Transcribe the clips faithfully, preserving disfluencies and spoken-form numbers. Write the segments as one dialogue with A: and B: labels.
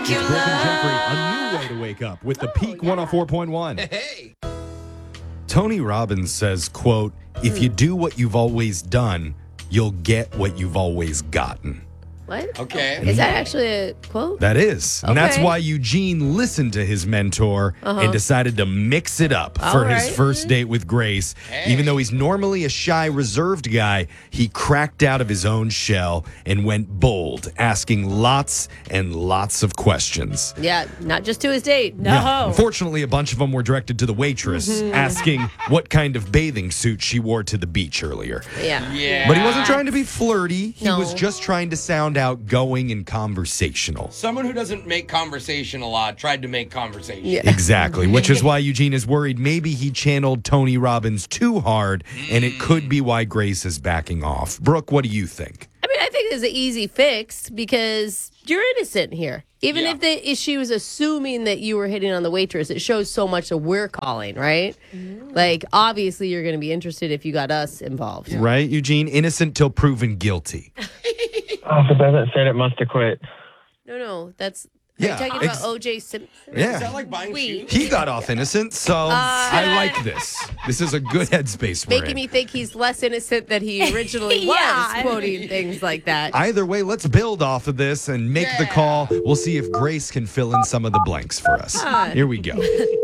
A: It's Brooke and Jeffrey, a new way to wake up with the
B: Oh,
A: Peak
B: yeah.
A: one oh four point one.
C: Hey.
A: Tony Robbins says, quote, if you do what you've always done, you'll get what you've always gotten.
B: What?
C: Okay.
B: Is that actually a quote?
A: That is. And that's
B: Okay.
A: why Eugene listened to his mentor
B: Uh-huh.
A: and decided to mix it up
B: All
A: for his
B: right.
A: first date with Grace.
C: Hey.
A: Even though he's normally a shy, reserved guy, he cracked out of his own shell and went bold, asking lots and lots of questions.
B: Yeah, not just to his date. No.
A: Yeah. Unfortunately, a bunch of them were directed to the waitress,
B: Mm-hmm.
A: asking what kind of bathing suit she wore to the beach earlier.
B: Yeah.
C: Yeah.
A: But he wasn't trying to be flirty. He
B: No.
A: was just trying to sound outgoing and conversational.
C: Someone who doesn't make conversation a lot tried to make conversation.
B: Yeah.
A: Exactly, which is why Eugene is worried maybe he channeled Tony Robbins too hard, and it could be why Grace is backing off. Brooke, what do you think?
B: I mean, I think it's an easy fix because you're innocent here. Even
C: Yeah.
B: if, the, if she was assuming that you were hitting on the waitress, it shows so much that we're calling, right? Like, obviously, you're going to be interested if you got us involved.
A: Right, Eugene? Innocent till proven guilty.
D: Oh, if it doesn't fit, it must have quit.
B: No, no, that's.
A: Yeah,
B: Are you talking
A: ex-
B: about O J Simpson?
A: Yeah.
C: Is that like buying
B: Weed.
C: shoes?
A: He got off innocent, so I like this. This is a good headspace we're
B: Making
A: in.
B: me think he's less innocent than he originally
E: Yeah.
B: was, quoting things like that.
A: Either way, let's build off of this and make the call. We'll see if Grace can fill in some of the blanks for us. Here we go.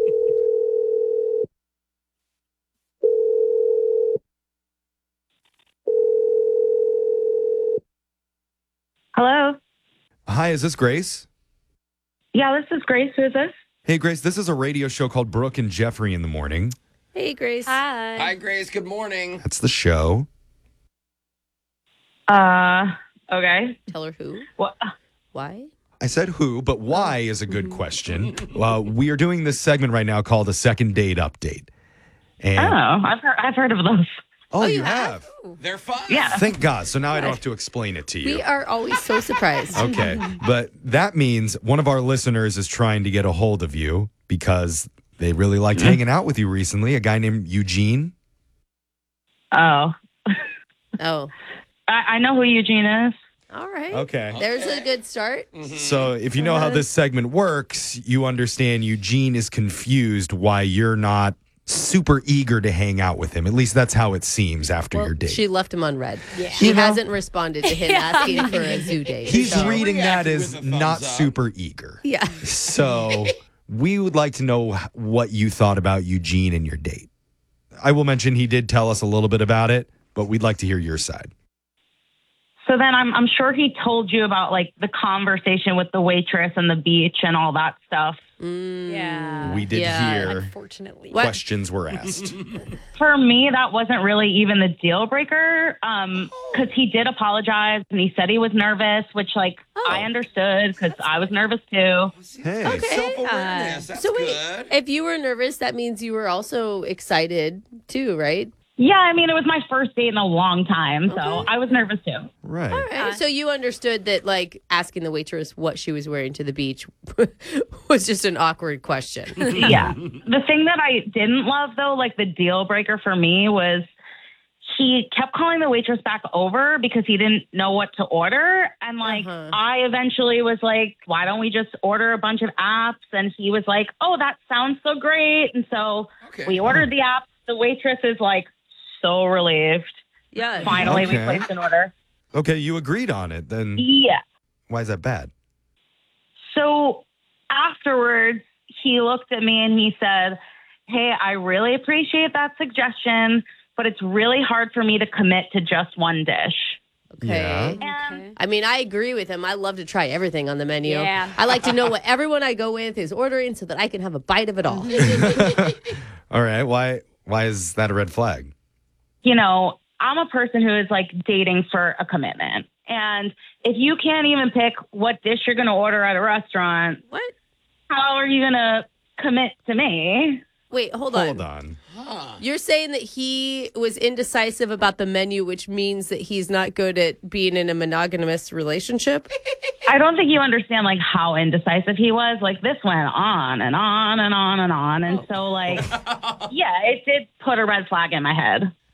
F: Hello.
A: Hi, is this Grace?
F: Yeah, this is Grace. Who is this?
A: Hey, Grace, this is a radio show called Brooke and Jeffrey in the Morning.
B: Hey, Grace.
E: Hi.
C: Hi, Grace. Good morning.
A: That's the show.
F: Uh, okay.
B: Tell her who.
F: What?
B: Why?
A: I said who, but why is a good question. Uh, we are doing this segment right now called a second date update.
F: Oh,
A: And
F: I've heard, I've heard of those.
A: oh, you have?
C: They're fun.
F: Yeah.
A: Thank God. So now I don't have to explain it to you.
B: We are always so surprised.
A: Okay. But that means one of our listeners is trying to get a hold of you because they really liked hanging out with you recently. A guy named Eugene.
F: Oh,
B: Oh,
F: I, I know who Eugene is.
B: all right.
A: Okay.
B: There's a good start.
A: So if you know how this segment works, you understand Eugene is confused why you're not super eager to hang out with him. At least that's how it seems after
B: Well,
A: your date.
B: she left him on red.
E: Yeah.
B: She
A: You know-
B: hasn't responded to him asking for a zoo date.
A: He's
B: so-
A: reading that
C: Reacted
A: as
C: with a thumbs
A: not
C: up.
A: super eager.
B: Yeah.
A: So we would like to know what you thought about Eugene and your date. I will mention he did tell us a little bit about it, but we'd like to hear your side.
F: So then I'm, I'm sure he told you about like the conversation with the waitress and the beach and all that stuff.
E: Yeah.
A: We did
B: yeah,
A: hear
E: Unfortunately.
B: What?
A: questions were asked.
F: For me, that wasn't really even the deal breaker. Um, cause he did apologize and he said he was nervous, which like
B: Oh.
F: I understood cause I was nervous too.
A: Hey.
B: Okay.
C: Self-awareness. That's
B: so wait,
C: good.
B: if you were nervous, that means you were also excited too, right?
F: Yeah. I mean, it was my first date in a long time. So
B: Okay.
F: I was nervous too.
A: Right.
B: All right. So you understood that, like, asking the waitress what she was wearing to the beach was just an awkward question.
F: Yeah. The thing that I didn't love, though, like the deal breaker for me was he kept calling the waitress back over because he didn't know what to order. And like,
B: Uh-huh.
F: I eventually was like, why don't we just order a bunch of apps? And he was like, oh, that sounds so great. And so
C: Okay.
F: we ordered the apps. The waitress is like so relieved.
B: Yeah.
F: Finally, we
A: Okay.
F: placed an order.
A: Okay, you agreed on it. Then
F: Yeah.
A: why is that bad?
F: So afterwards, he looked at me and he said, hey, I really appreciate that suggestion, but it's really hard for me to commit to just one dish.
B: Okay.
A: Yeah.
F: And
B: I mean, I agree with him. I love to try everything on the menu.
E: Yeah.
B: I like to know what everyone I go with is ordering so that I can have a bite of it all.
A: All right. Why why is that a red flag?
F: you know, I'm a person who is like dating for a commitment. And if you can't even pick what dish you're going to order at a restaurant,
B: What?
F: how are you going to commit to me?
B: Wait, hold on.
A: Hold on.
B: You're saying that he was indecisive about the menu, which means that he's not good at being in a monogamous relationship?
F: I don't think you understand like how indecisive he was. Like this went on and on and on and on. And so like, yeah, it did put a red flag in my head.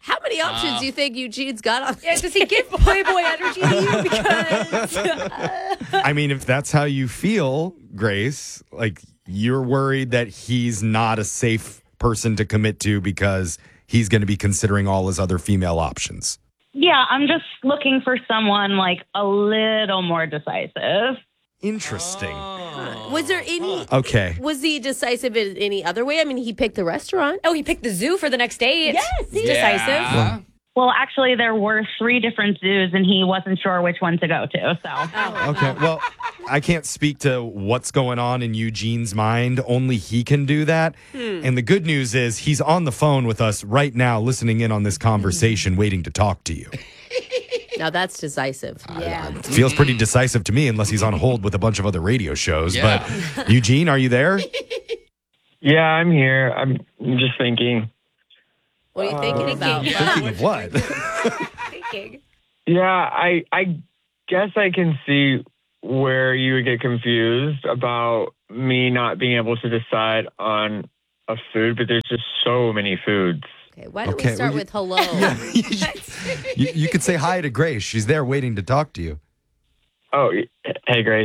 B: How many options do you think Eugene's got on?
E: Yeah, does he give Playboy energy to you? Because
A: I mean, if that's how you feel, Grace, like you're worried that he's not a safe person to commit to because he's going to be considering all his other female options.
F: Yeah, I'm just looking for someone like a little more decisive.
A: Interesting.
B: Was there any?
A: Okay.
B: Was he decisive in any other way? I mean, he picked the restaurant.
E: oh, he picked the zoo for the next date.
B: Yes,
E: He's
C: Yeah.
E: decisive.
F: Well, actually, there were three different zoos, and he wasn't sure which one to go to. So,
A: Okay. Well, I can't speak to what's going on in Eugene's mind. Only he can do that. And the good news is he's on the phone with us right now, listening in on this conversation, waiting to talk to you.
B: Now that's decisive.
E: Yeah.
A: It feels pretty decisive to me, unless he's on hold with a bunch of other radio shows.
C: Yeah.
A: But Eugene, are you there?
D: Yeah, I'm here. I'm just thinking.
B: What are you thinking about?
A: Thinking of what?
E: Thinking.
D: Yeah, I I guess I can see where you would get confused about me not being able to decide on a food, but there's just so many foods.
B: Okay, why don't
A: Okay,
B: we start
A: well, you-
B: with hello?
A: you, you could say hi to Grace. She's there waiting to talk to you.
D: Oh, y- hey, Grace.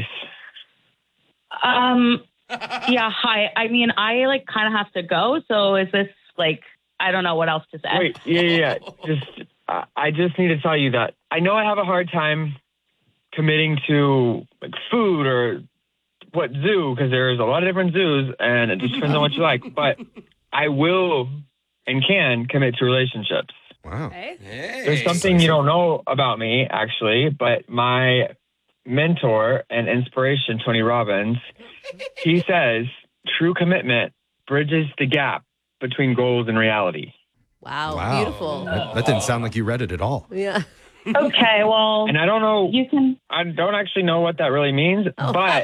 F: um, yeah, hi. I mean, I like kind of have to go. So, is this like I don't know what else to say?
D: Wait, yeah, yeah, yeah. Just, uh, I just need to tell you that I know I have a hard time committing to like food or what zoo, because there's a lot of different zoos, and it just depends on what you like. But I will and can commit to relationships.
A: Wow.
E: Okay.
C: Hey.
D: There's something you don't know about me, actually, but my mentor and inspiration, Tony Robbins, he says true commitment bridges the gap between goals and reality.
B: Wow,
A: Wow.
B: beautiful.
A: That, that didn't sound like you read it at all.
B: Yeah.
F: Okay, well,
D: And I don't know,
F: you can.
D: I don't actually know what that really means, but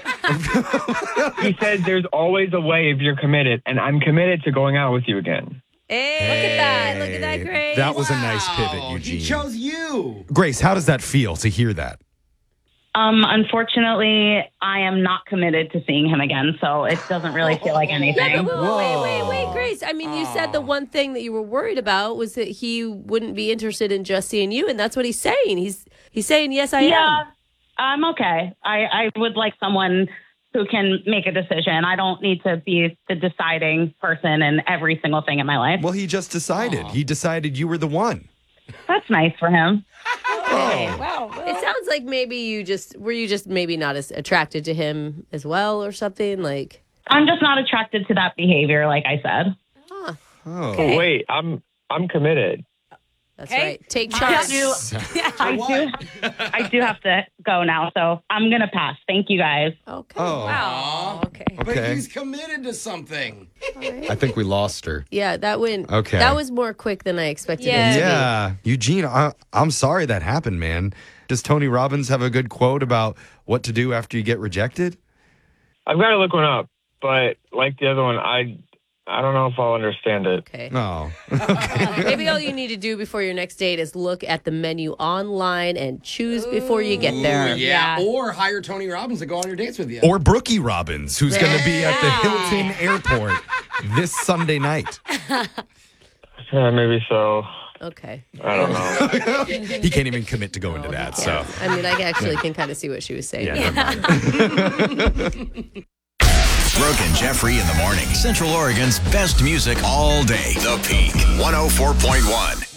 D: he says there's always a way if you're committed, and I'm committed to going out with you again.
B: Hey, look at that. Look at that,
A: Hey,
B: Grace.
A: That was a nice pivot,
C: Wow,
A: Eugene.
C: He chose you.
A: Grace, how does that feel to hear that?
F: Um, unfortunately, I am not committed to seeing him again, so it doesn't really feel like
B: No,
F: anything.
B: but wait, wait, wait, wait, Grace. I mean, you said the one thing that you were worried about was that he wouldn't be interested in just seeing you, and that's what he's saying. He's he's saying, yes, I
F: Yeah,
B: am.
F: I'm okay. I, I would like someone who can make a decision. I don't need to be the deciding person in every single thing in my life.
A: Well, he just decided. He decided you were the one.
F: That's nice for him.
E: Okay. Wow.
B: It sounds like maybe you just were you just maybe not as attracted to him as well or something like.
F: I'm just not attracted to that behavior, like I said.
A: Oh.
D: But wait, I'm I'm committed.
B: That's
E: Okay.
B: right. Take
F: I
B: charge.
F: do, I do, I do have to go now, so I'm gonna pass. Thank you guys.
B: Okay.
A: Oh.
E: Wow. Okay.
C: But
A: Okay.
C: he's committed to something.
A: I think we lost her.
B: Yeah, that went.
A: Okay.
B: That was more quick than I expected
E: Yeah.
B: it to
A: Yeah. Eugene, I, I'm sorry that happened, man. Does Tony Robbins have a good quote about what to do after you get rejected?
D: I've got to look one up, but like the other one, I I don't know if I'll understand it.
B: be. Okay.
A: No.
B: Maybe all you need to do before your next date is look at the menu online and choose before you get there.
C: Ooh, yeah.
E: Yeah.
C: Or hire Tony Robbins to go on your dates with you.
A: Or Brookie Robbins, who's going to be at the
E: Yeah.
A: Hilton Airport this Sunday night.
D: Yeah, maybe so.
B: Okay.
D: I don't know.
A: He can't even commit to go into that. So,
B: I mean, I actually can kind of see what she was saying.
A: yeah, never mind.
G: Brooke and Jeffrey in the morning. Central Oregon's best music all day. The Peak one oh four point one.